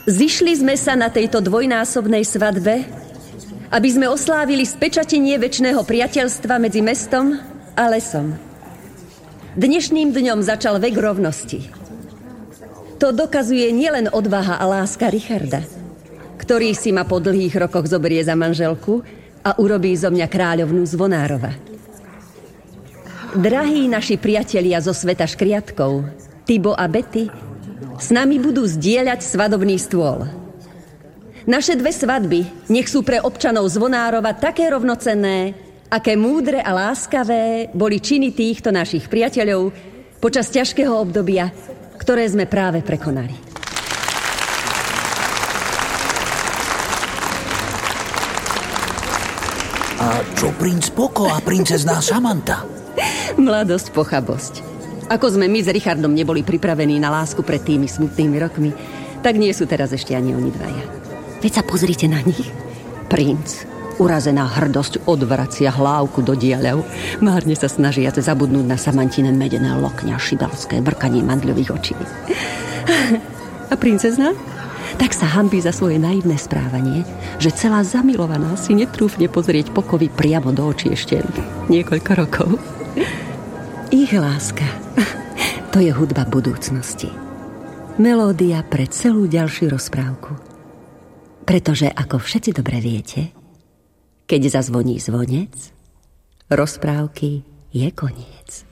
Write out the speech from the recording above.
Zišli sme sa na tejto dvojnásobnej svadbe, aby sme oslávili spečatenie večného priateľstva medzi mestom a lesom. Dnešným dňom začal vek rovnosti. To dokazuje nielen odvaha a láska Richarda, ktorý si ma po dlhých rokoch zoberie za manželku a urobí zo mňa kráľovnú Zvonárova. Drahí naši priatelia zo sveta škriatkov, Tibo a Betty, s nami budú zdieľať svadobný stôl. Naše dve svadby nech sú pre občanov Zvonárova také rovnocenné, aké múdre a láskavé boli činy týchto našich priateľov počas ťažkého obdobia, ktoré sme práve prekonali. A čo princ Poco a princezná Samantha? Mladosť, pochabosť. Ako sme my s Richardom neboli pripravení na lásku pred tými smutnými rokmi, tak nie sú teraz ešte ani oni dvaja. Veď sa pozrite na nich. Princ, urazená hrdosť, odvracia hlávku do diaľov, márne sa snažiac zabudnúť na Samantine medené lokňa, šibelské brkanie mandľových očí. A princezna? Tak sa hanbí za svoje naivné správanie, že celá zamilovaná si netrúfne pozrieť Pokovi priamo do očí ešte niekoľko rokov. Ich láska, to je hudba budúcnosti. Melódia pre celú ďalšiu rozprávku. Pretože, ako všetci dobre viete, keď zazvoní zvonec, rozprávky je koniec.